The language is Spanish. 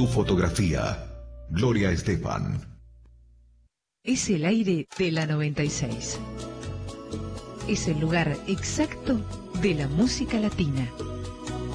tu fotografía. Gloria Estefan. Es el aire de la 96. Es el lugar exacto de la música latina.